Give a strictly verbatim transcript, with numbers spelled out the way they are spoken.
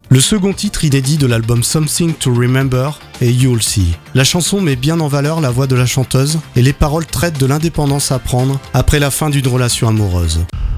Le second titre inédit de l'album Something to Remember est You'll See. La chanson met bien en valeur la voix de la chanteuse et les paroles traitent de l'indépendance à prendre après la fin d'une relation amoureuse.